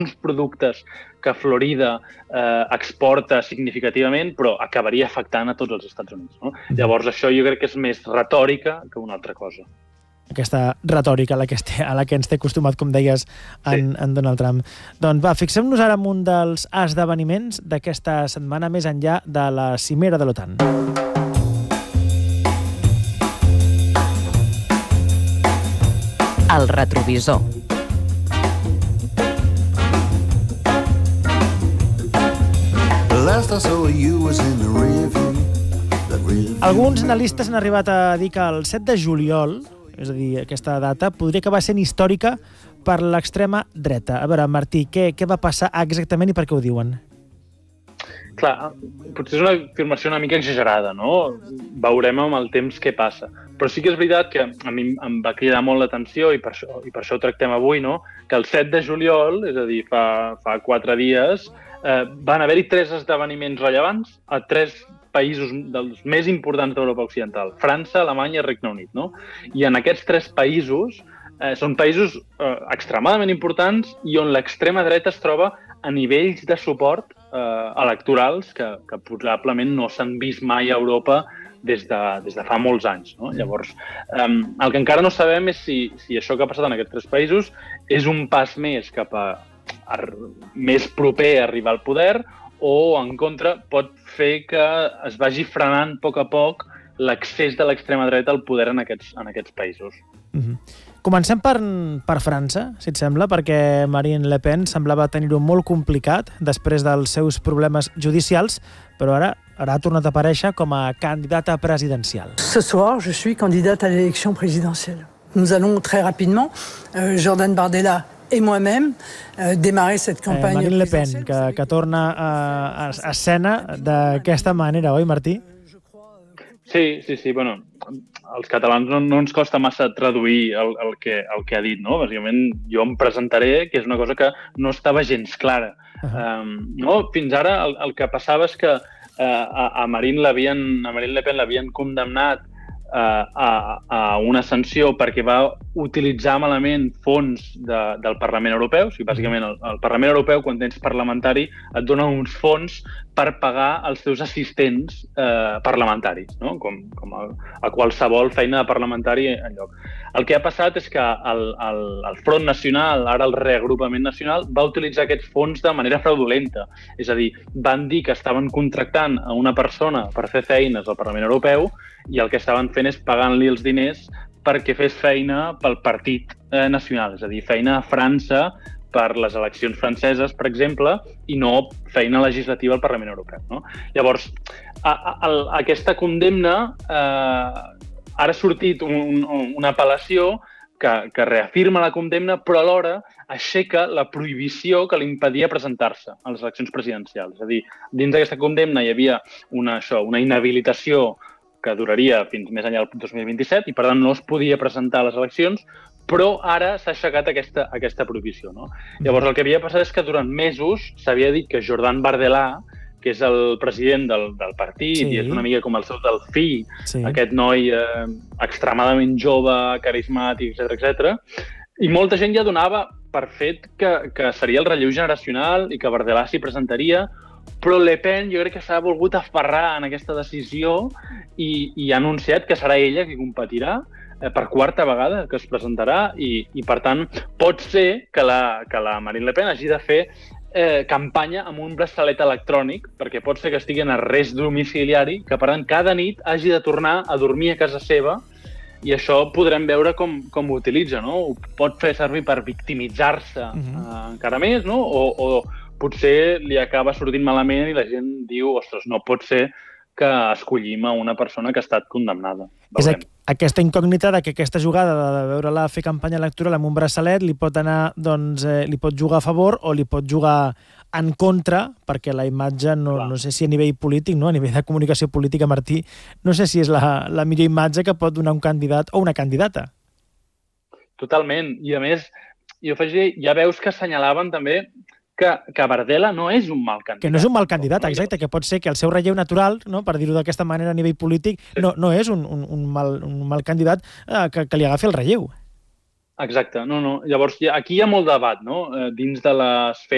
uns productes que Florida exporta significativament, però acabaria afectant a tots els Estats Units. No? Llavors, això jo crec que és més retòrica que una altra cosa. Aquesta retòrica a la que ens té acostumat, com deies, en Donald Trump. Doncs va, fixem-nos ara en un dels esdeveniments d'aquesta setmana més enllà de la cimera de l'OTAN. El retrovisor. Alguns analistes han arribat a dir que el 7 de juliol, és a dir, aquesta data, podria acabar sent històrica per l'extrema dreta. A veure, Martí, què va passar exactament i per què ho diuen? Clar, potser és una afirmació una mica exagerada, no? Veurem amb el temps què passa. Però sí que és veritat que a mi em va cridar molt l'atenció i per això ho tractem avui, no? Que el 7 de juliol, és a dir, fa 4 dies, van haver-hi 3 esdeveniments rellevants a 3 països dels més importants d'Europa Occidental, França, Alemanya i Regne Unit, no? I en aquests 3 països són països extremadament importants i on l'extrema dreta es troba a nivells de suport electorals que probablement no s'han vist mai a Europa des de fa molts anys. No? Llavors, el que encara no sabem és si això que ha passat en aquests 3 països és un pas més cap a més proper a arribar al poder o, en contra, pot fer que es vagi frenant a poc l'accés de l'extrema dreta al poder en aquests països. Comencem per França, si et sembla, perquè Marine Le Pen semblava tenir-ho molt complicat després dels seus problemes judicials, però ara ha tornat a aparèixer com a candidata presidencial. Ce soir, je suis candidate à l'élection présidentielle. Nous allons très rapidement, Jordan Bardella et moi-même, démarrer cette campagne Marine Le Pen, que torna a escena d'aquesta manera, oi, Martí? Sí. Bueno, als catalans no ens costa massa traduir el que ha dit, no? Bàsicament, jo em presentaré, que és una cosa que no estava gens clara. No? Fins ara el que passava és que a Marine Le Pen l'havien condemnat a una sanció perquè va utilitzar malament fons del Parlament Europeu. O sigui, bàsicament, el Parlament Europeu, quan tens parlamentari, et dona uns fons per pagar els teus assistents parlamentaris, no? Com a qualsevol feina de parlamentari enlloc. El que ha passat és que el Front Nacional, ara el Reagrupament Nacional, va utilitzar aquests fons de manera fraudulenta. És a dir, van dir que estaven contractant a una persona per fer feines al Parlament Europeu i el que estaven fent és pagant-li els diners perquè fes feina pel Partit Nacional, és a dir, feina a França per les eleccions franceses, per exemple, i no feina legislativa al Parlament Europeu. No? Llavors, aquesta condemna, ara ha sortit una apel·lació que reafirma la condemna, però alhora aixeca la prohibició que li impedia presentar-se a les eleccions presidencials. És a dir, dins d'aquesta condemna hi havia una inhabilitació que duraria fins més enllà del 2027 i, per tant, no es podia presentar a les eleccions, però ara s'ha aixecat aquesta prohibició. No? Llavors, el que havia passat és que durant mesos s'havia dit que Jordan Bardella, que és el president del partit i és una mica com el seu delfí, aquest noi extremadament jove, carismàtic, etc. I molta gent ja donava per fet que seria el relleu generacional i que Bardella s'hi presentaria, però Le Pen jo crec que s'ha volgut aferrar en aquesta decisió i ha anunciat que serà ella qui competirà per 4ª vegada que es presentarà i per tant, pot ser que la Marine Le Pen hagi de fer campanya amb un braçalet electrònic, perquè pot ser que estigui en arrest domiciliari, que per tant cada nit hagi de tornar a dormir a casa seva i això podrem veure com ho utilitza, no? Ho pot fer servir per victimitzar-se encara més, no? O potser li acaba sortint malament i la gent diu, ostres, no pot ser que escollim a una persona que ha estat condemnada. És aquesta incògnita de que aquesta jugada de veure-la fer campanya electoral amb un braçalet li pot anar, doncs, li pot jugar a favor o li pot jugar en contra, perquè la imatge, no sé si a nivell polític, no? A nivell de comunicació política, Martí, no sé si és la millor imatge que pot donar un candidat o una candidata. Totalment. I a més, jo afegiria, ja veus que assenyalaven també que Bardella no és un mal candidat. Que no és un mal candidat, exacte, que pot ser que el seu relleu natural, no, per dir-ho d'aquesta manera a nivell polític, no és un mal candidat que li agafi el relleu. Exacte. No. Llavors, aquí hi ha molt debat, no? Dins de l'esfera